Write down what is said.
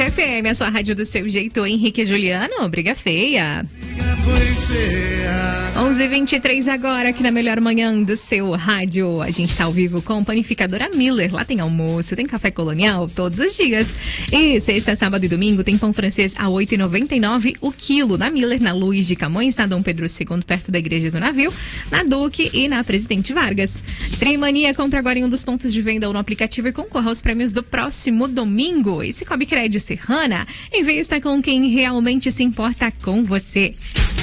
Tarde FM, a sua rádio do seu jeito, Henrique e Juliano, briga feia. 11h23 agora, aqui na melhor manhã do seu rádio. A gente tá ao vivo com Panificadora Miller. Lá tem almoço, tem café colonial todos os dias. E sexta, sábado e domingo tem pão francês a R$ 8,99 o quilo. Na Miller, na Luiz de Camões, na Dom Pedro II, perto da Igreja do Navio, na Duque e na Presidente Vargas. Trimania, compra agora em um dos pontos de venda ou no aplicativo e concorra aos prêmios do próximo domingo. E Cicobi Crédito Serrana, invista com quem realmente se importa com você.